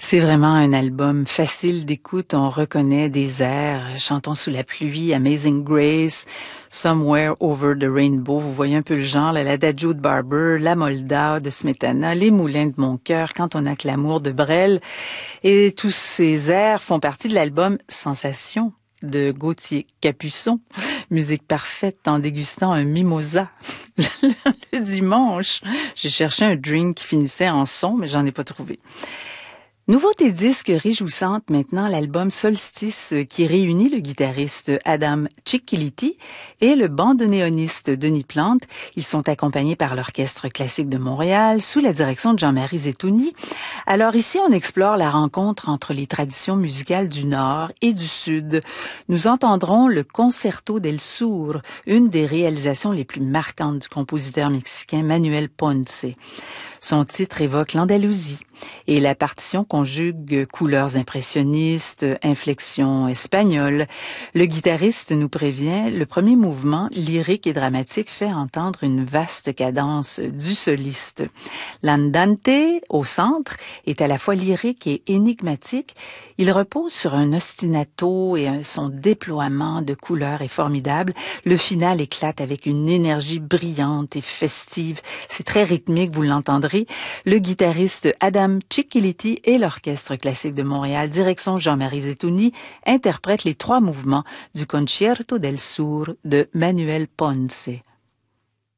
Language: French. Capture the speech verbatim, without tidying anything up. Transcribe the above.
C'est vraiment un album facile d'écoute. On reconnaît des airs, Chantons sous la pluie, Amazing Grace, Somewhere Over the Rainbow. Vous voyez un peu le genre, l'Adagio de Barber, La Moldau de Smetana, Les Moulins de mon cœur, Quand on a que l'amour de Brel. Et tous ces airs font partie de l'album Sensation de Gauthier Capuçon. Musique parfaite en dégustant un mimosa. Le dimanche, j'ai cherché un drink qui finissait en son, mais j'en ai pas trouvé. Nouveauté disque réjouissante maintenant, l'album Solstice qui réunit le guitariste Adam Cicchiliti et le bandoneoniste Denis Plante. Ils sont accompagnés par l'Orchestre classique de Montréal sous la direction de Jean-Marie Zetouni. Alors ici, on explore la rencontre entre les traditions musicales du Nord et du Sud. Nous entendrons le Concerto del Sur, une des réalisations les plus marquantes du compositeur mexicain Manuel Ponce. Son titre évoque l'Andalousie et la partition conjugue couleurs impressionnistes, inflexions espagnoles. Le guitariste nous prévient, le premier mouvement, lyrique et dramatique, fait entendre une vaste cadence du soliste. L'andante, au centre, est à la fois lyrique et énigmatique. Il repose sur un ostinato et son déploiement de couleurs est formidable. Le final éclate avec une énergie brillante et festive. C'est très rythmique, vous l'entendrez. Le guitariste Adam Cicchiliti et l'Orchestre classique de Montréal, direction Jean-Marie Zetouni, interprètent les trois mouvements du Concerto del Sur de Manuel Ponce.